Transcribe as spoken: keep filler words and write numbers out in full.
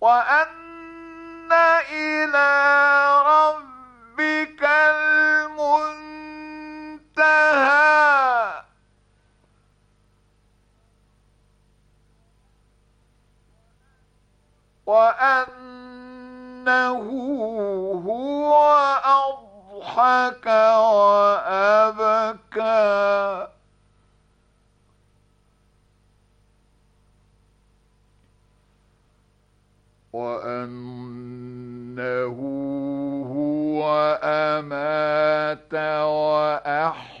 وأن إلى ربك المنتهى وأنه هو أضحك وأبكى وأنه هو أمات وأحيا